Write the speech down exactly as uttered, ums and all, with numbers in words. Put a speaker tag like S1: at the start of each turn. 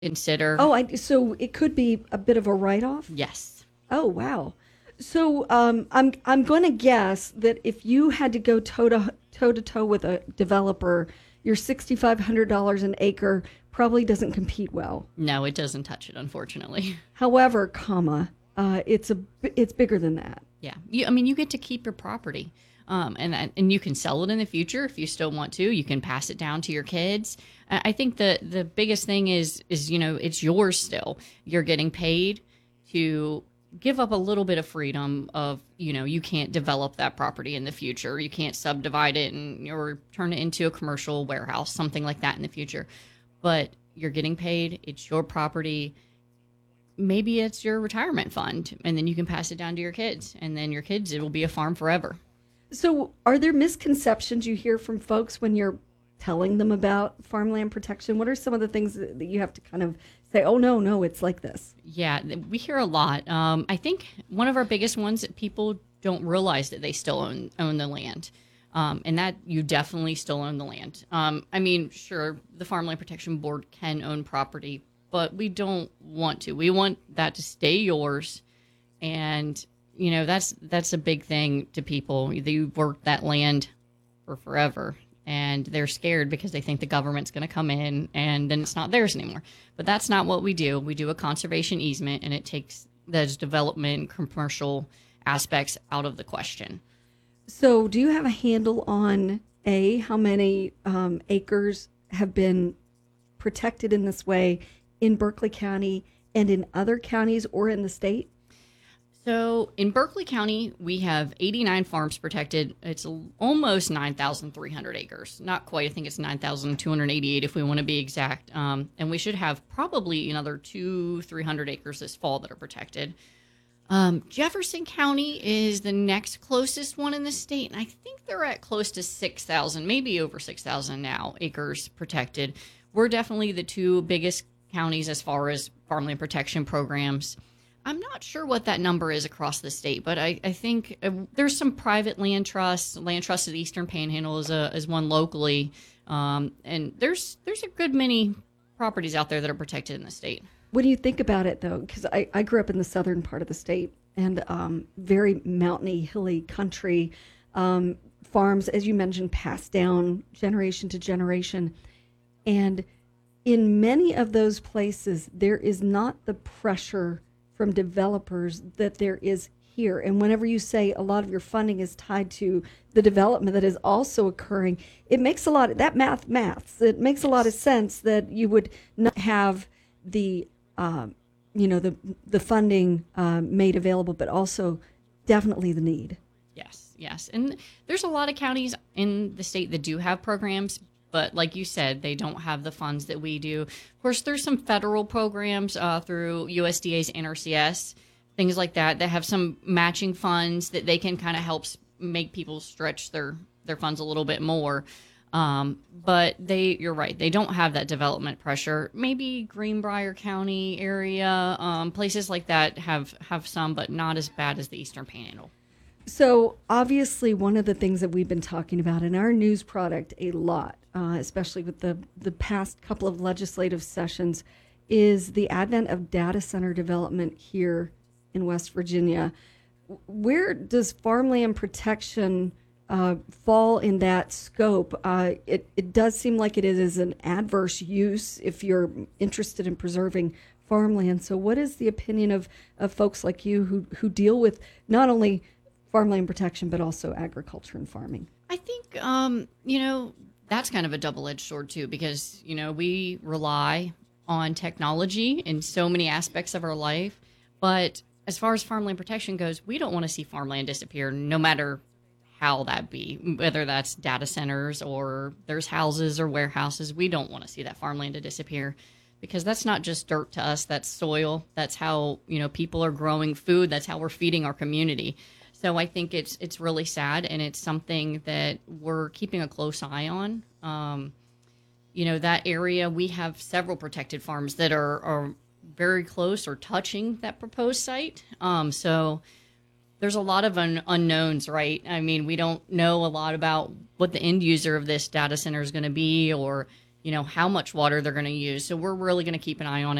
S1: consider.
S2: Oh, I so it could be a bit of a write-off?
S1: Yes.
S2: Oh, wow. So, um, I'm I'm going to guess that if you had to go toe to toe to toe with a developer, your sixty-five hundred dollars an acre probably doesn't compete well.
S1: No, it doesn't touch it, unfortunately.
S2: However, comma, uh, it's a it's bigger than that.
S1: Yeah. You, I mean, you get to keep your property. Um, and that- and you can sell it in the future if you still want to. You can pass it down to your kids. I I think the the biggest thing is is you know it's yours still. You're getting paid to give up a little bit of freedom of you know you can't develop that property in the future. You can't subdivide it and or turn it into a commercial warehouse, something like that in the future. But you're getting paid. It's your property. Maybe it's your retirement fund, and then you can pass it down to your kids, and then your kids, it will be a farm forever.
S2: So, are there misconceptions you hear from folks when you're telling them about farmland protection? What are some of the things that that you have to kind of say, "Oh no, no, it's like this."
S1: Yeah, th- we hear a lot. Um, I think one of our biggest ones that people don't realize that they still own own the land, um, and that you definitely still own the land. Um, I mean, sure, the Farmland Protection Board can own property, but we don't want to. We want that to stay yours, and you know that's that's a big thing to people. You work that land for forever, and they're scared because they think the government's going to come in and then it's not theirs anymore. But that's not what we do. We do a conservation easement, and it takes those development commercial aspects out of the question.
S2: So, do you have a handle on A, how many um, acres have been protected in this way in Berkeley County and in other counties or in the state?
S1: So in Berkeley County, we have eighty-nine farms protected. It's almost nine thousand three hundred acres. Not quite. I think it's nine thousand two hundred eighty-eight if we want to be exact. Um, and we should have probably another two, three hundred acres this fall that are protected. Um, Jefferson County is the next closest one in the state, and I think they're at close to six thousand, maybe over six thousand now, acres protected. We're definitely the two biggest counties as far as farmland protection programs. I'm not sure what that number is across the state, but I, I think uh, there's some private land trusts. Land Trust of the Eastern Panhandle is, a, is one locally, um, and there's there's a good many properties out there that are protected in the state.
S2: When you think about it, though, because I, I grew up in the southern part of the state and um, very mountainy, hilly country, um, farms, as you mentioned, passed down generation to generation. And in many of those places, there is not the pressure from developers that there is here. And whenever you say a lot of your funding is tied to the development that is also occurring, it makes a lot of that math maths. It makes a lot of sense that you would not have the um, you know the the funding um, made available, but also definitely the need.
S1: Yes, yes. And there's a lot of counties in the state that do have programs, but like you said, they don't have the funds that we do. Of course, there's some federal programs uh, through U S D A's N R C S, things like that, that have some matching funds that they can kind of help s- make people stretch their, their funds a little bit more. Um, but they, you're right, they don't have that development pressure. Maybe Greenbrier County area, um, places like that have, have some, but not as bad as the Eastern Panhandle.
S2: So obviously, one of the things that we've been talking about in our news product a lot, uh, especially with the the past couple of legislative sessions, is the advent of data center development here in West Virginia. Where does farmland protection uh, fall in that scope? Uh, it it does seem like it is an adverse use if you're interested in preserving farmland. So, what is the opinion of of folks like you who who deal with not only farmland protection, but also agriculture and farming?
S1: I think, um, you know, that's kind of a double-edged sword too, because, you know, we rely on technology in so many aspects of our life. But as far as farmland protection goes, we don't want to see farmland disappear, no matter how that be, whether that's data centers or there's houses or warehouses. We don't want to see that farmland to disappear, because that's not just dirt to us. That's soil. That's how, you know, people are growing food. That's how we're feeding our community. So I think it's it's really sad, and it's something that we're keeping a close eye on. Um, you know, that area, we have several protected farms that are, are very close or touching that proposed site. Um, so there's a lot of un- unknowns, right? I mean, we don't know a lot about what the end user of this data center is going to be, or you know, how much water they're going to use. So we're really going to keep an eye on it.